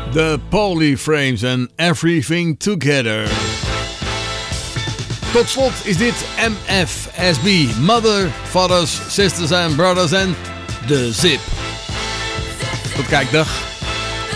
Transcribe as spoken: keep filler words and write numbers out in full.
The Polyframes and Everything Together. Tot slot is dit M F S B, Mother, Fathers, Sisters and Brothers en The Zip. Tot kijkdag.